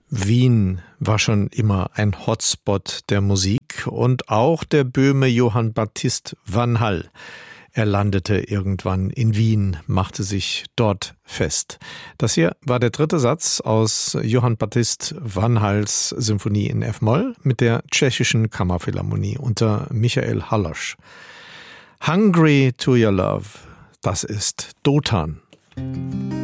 Wien war schon immer ein Hotspot der Musik und auch der Böhme Johann Baptist van Hall. Er landete irgendwann in Wien, machte sich dort fest. Das hier war der dritte Satz aus Johann Baptist van Halls Symphonie in F-Moll mit der Tschechischen Kammerphilharmonie unter Michael Hallosch. Hungry to Your Love, das ist Dotan.